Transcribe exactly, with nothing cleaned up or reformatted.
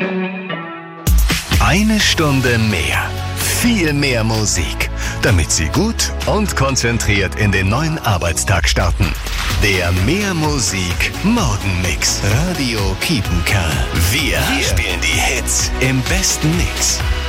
Eine Stunde mehr. Viel mehr Musik, damit Sie gut und konzentriert in den neuen Arbeitstag starten. Der Mehr Musik Morgenmix. Radio Kiepenkerl. Wir, Wir spielen die Hits im besten Mix.